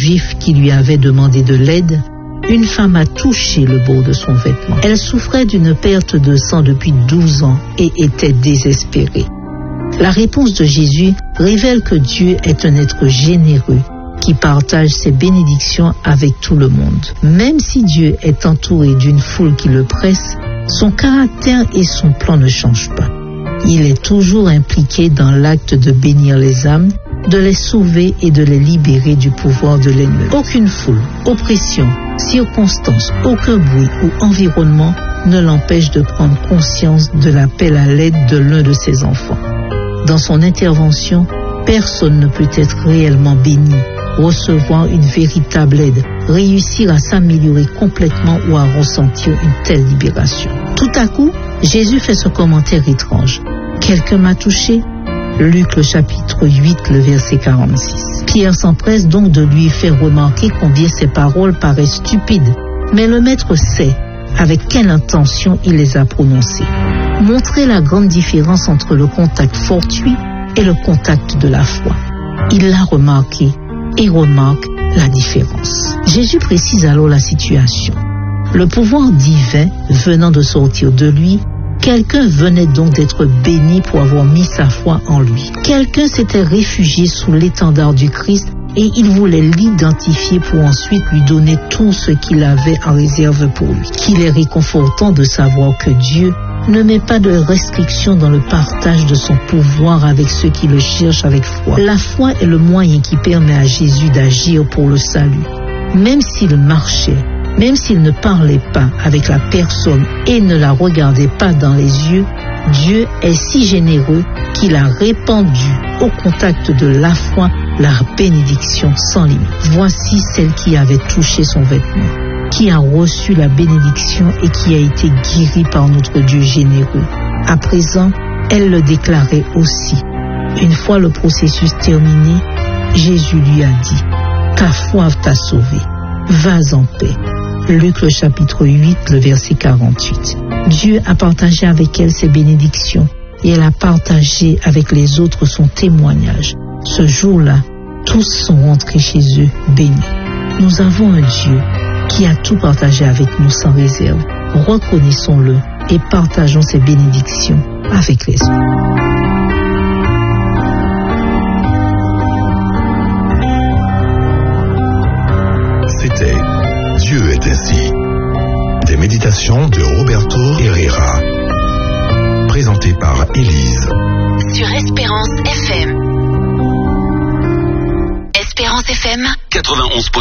juif qui lui avait demandé de l'aide, une femme a touché le bord de son vêtement. Elle souffrait d'une perte de sang depuis 12 ans et était désespérée. La réponse de Jésus révèle que Dieu est un être généreux qui partage ses bénédictions avec tout le monde. Même si Dieu est entouré d'une foule qui le presse, son caractère et son plan ne changent pas. Il est toujours impliqué dans l'acte de bénir les âmes, de les sauver et de les libérer du pouvoir de l'ennemi. Aucune foule, oppression, circonstance, aucun bruit ou environnement ne l'empêche de prendre conscience de l'appel à l'aide de l'un de ses enfants. Dans son intervention, personne ne peut être réellement béni, recevoir une véritable aide, réussir à s'améliorer complètement ou à ressentir une telle libération. Tout à coup, Jésus fait ce commentaire étrange. Quelqu'un m'a touché? Luc le chapitre 8, le verset 46. Pierre s'empresse donc de lui faire remarquer combien ses paroles paraissent stupides. Mais le maître sait avec quelle intention il les a prononcées. Montrer la grande différence entre le contact fortuit et le contact de la foi. Il l'a remarqué et remarque la différence. Jésus précise alors la situation. Le pouvoir divin venant de sortir de lui, quelqu'un venait donc d'être béni pour avoir mis sa foi en lui. Quelqu'un s'était réfugié sous l'étendard du Christ et il voulait l'identifier pour ensuite lui donner tout ce qu'il avait en réserve pour lui. Qu'il est réconfortant de savoir que Dieu ne met pas de restrictions dans le partage de son pouvoir avec ceux qui le cherchent avec foi. La foi est le moyen qui permet à Jésus d'agir pour le salut. Même s'il marchait, même s'il ne parlait pas avec la personne et ne la regardait pas dans les yeux, Dieu est si généreux qu'il a répandu au contact de la foi la bénédiction sans limite. Voici celle qui avait touché son vêtement, qui a reçu la bénédiction et qui a été guérie par notre Dieu généreux. À présent, elle le déclarait aussi. Une fois le processus terminé, Jésus lui a dit « Ta foi t'a sauvé, vas en paix ». Luc le chapitre 8, le verset 48. Dieu a partagé avec elle ses bénédictions et elle a partagé avec les autres son témoignage. Ce jour-là, tous sont rentrés chez eux bénis. Nous avons un Dieu qui a tout partagé avec nous sans réserve. Reconnaissons-le et partageons ses bénédictions avec les autres. C'était Dieu est ainsi. Des méditations de Roberto Herrera. Présenté par Élise. Sur Espérance FM. Espérance FM 91.